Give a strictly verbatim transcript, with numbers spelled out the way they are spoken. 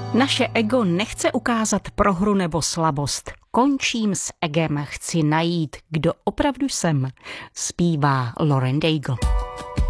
Naše ego nechce ukázat prohru nebo slabost. Končím s egem, chci najít, kdo opravdu jsem, zpívá Lauren Daigle.